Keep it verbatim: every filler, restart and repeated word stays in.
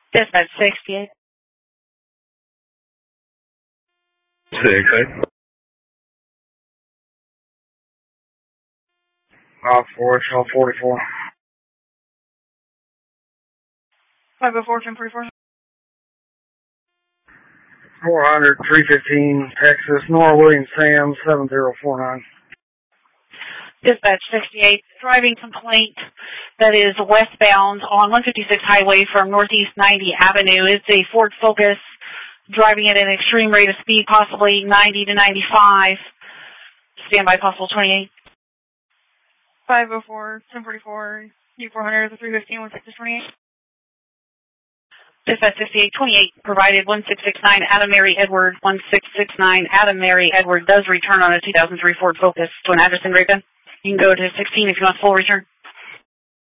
Dispatch sixty-eight. Okay. Off four, shell forty-four. five oh four, ten forty-four. four hundred, three fifteen, Texas, Nora Williams Sam, seven zero four nine. Dispatch sixty-eight, driving complaint that is westbound on one fifty-six Highway from Northeast ninety Avenue. It's a Ford Focus, driving at an extreme rate of speed, possibly ninety to ninety-five. Standby, possible twenty-eight. five oh four, ten forty-four, U four hundred, three fifteen, one six twenty-eight. Dispatch sixty-eight twenty-eight, provided one six six nine, Adam Mary Edward, one six six nine, Adam Mary Edward does return on a two thousand three Ford Focus to an address in Rayburn. You can go to sixteen if you want full return.